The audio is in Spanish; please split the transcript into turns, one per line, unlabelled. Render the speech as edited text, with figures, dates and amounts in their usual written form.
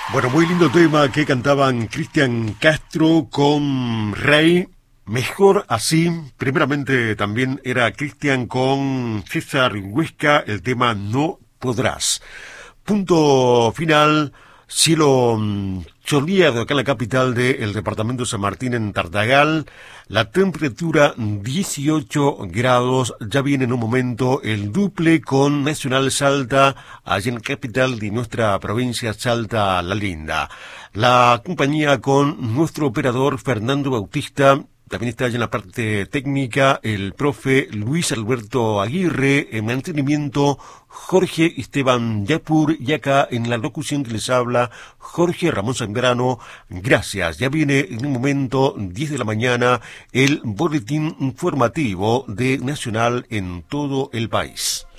Bueno, muy lindo tema que cantaban Cristian Castro con Rey. Mejor así. Primeramente también era Cristian con César Huesca, el tema No Podrás. Punto final. Cielo soleado acá en la capital del departamento de San Martín, en Tartagal. La temperatura 18 grados. Ya viene en un momento el duple con Nacional Salta, allí en la capital de nuestra provincia, Salta La Linda. La compañía con nuestro operador Fernando Bautista. También está allá en la parte técnica el profe Luis Alberto Aguirre, en mantenimiento Jorge Esteban Yapur, y acá en la locución que les habla Jorge Ramón Zambrano. Gracias. Ya viene en un momento, 10 de la mañana, el boletín informativo de Nacional en todo el país.